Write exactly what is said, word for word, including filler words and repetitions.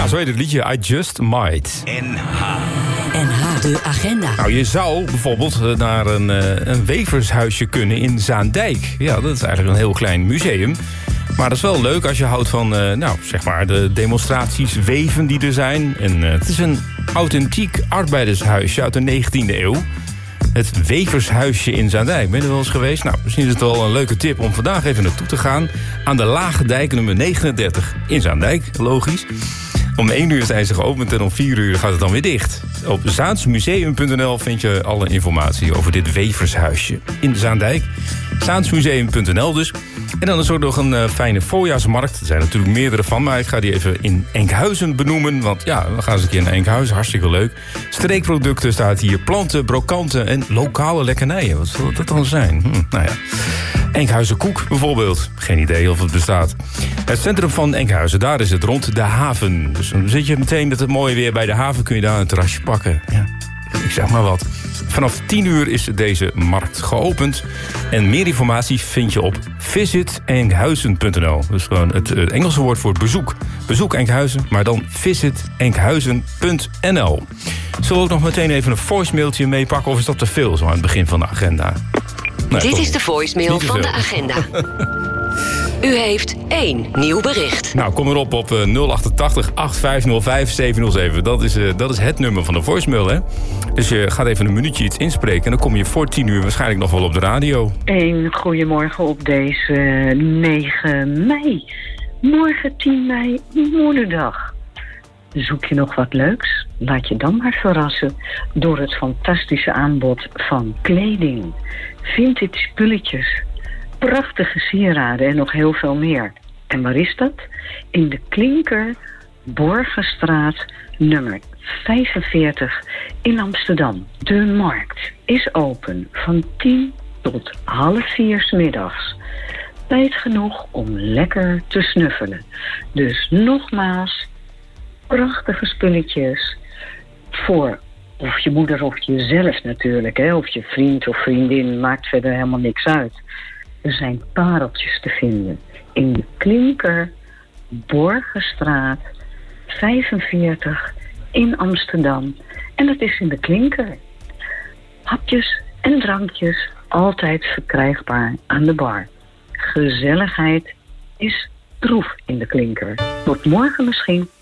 zo heet het liedje I Just Might. N H. N H, de agenda. Nou, je zou bijvoorbeeld naar een, een wevershuisje kunnen in Zaandijk. Ja, dat is eigenlijk een heel klein museum. Maar dat is wel leuk als je houdt van, uh, nou, zeg maar, de demonstraties, weven die er zijn. En uh, het is een authentiek arbeidershuisje uit de negentiende eeuw. Het Wevershuisje in Zaandijk. Ben je er wel eens geweest? Nou, misschien is het wel een leuke tip om vandaag even naartoe te gaan. Aan de Lage Dijk, nummer negenendertig in Zaandijk. Logisch. Om één uur zijn ze geopend en om vier uur gaat het dan weer dicht. Op zaansmuseum punt n l vind je alle informatie over dit Wevershuisje in Zaandijk. zaansmuseum punt n l dus. En dan is er ook nog een uh, fijne voorjaarsmarkt. Er zijn natuurlijk meerdere van, maar ik ga die even in Enkhuizen benoemen. Want ja, we gaan eens een keer naar Enkhuizen. Hartstikke leuk. Streekproducten staat hier. Planten, brokanten en lokale lekkernijen. Wat zal dat dan zijn? Hm, nou ja. Enkhuizen koek bijvoorbeeld. Geen idee of het bestaat. Het centrum van Enkhuizen, daar is het rond de haven. Dus dan zit je meteen met het mooie weer bij de haven. Kun je daar een terrasje pakken. Ja, ik zeg maar wat. Vanaf tien uur is deze markt geopend. En meer informatie vind je op visit enkhuizen punt n l. Dus gewoon het, het Engelse woord voor bezoek. Bezoek Enkhuizen, maar dan visit enkhuizen punt n l. Zullen we ook nog meteen even een voicemailtje meepakken? Of is dat te veel, zo aan het begin van de agenda? Nee, Dit is de voicemail van de agenda. U heeft één nieuw bericht. Nou, kom erop op uh, nul achtentachtig acht vijf nul vijf zeven nul zeven. Dat is, uh, dat is het nummer van de voicemail, hè? Dus je gaat even een minuutje iets inspreken en dan kom je voor tien uur waarschijnlijk nog wel op de radio. Een goedemorgen op deze negen mei. Morgen tien mei, moederdag. Zoek je nog wat leuks? Laat je dan maar verrassen door het fantastische aanbod van kleding. Vintage spulletjes, prachtige sieraden en nog heel veel meer. En waar is dat? In de Klinker, Borgenstraat, nummer vijfenveertig in Amsterdam. De markt is open van tien tot half vier 's middags. Tijd genoeg om lekker te snuffelen. Dus nogmaals, prachtige spulletjes voor of je moeder of jezelf natuurlijk, hè, of je vriend of vriendin, maakt verder helemaal niks uit. Er zijn pareltjes te vinden in de Klinker, Borgenstraat, vijfenveertig in Amsterdam. En dat is in de Klinker. Hapjes en drankjes, altijd verkrijgbaar aan de bar. Gezelligheid is troef in de Klinker. Tot morgen misschien.